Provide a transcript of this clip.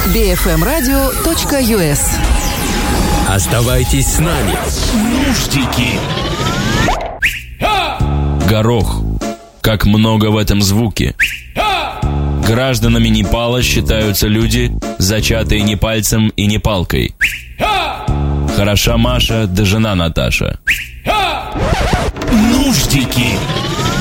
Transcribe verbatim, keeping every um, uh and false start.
би эф эм радио точка ю эс. Оставайтесь с нами. Нуждики. Горох. Как много в этом звуке. Гражданами Непала считаются люди, зачатые не пальцем и не палкой. Хороша Маша, да жена Наташа. Нуждики.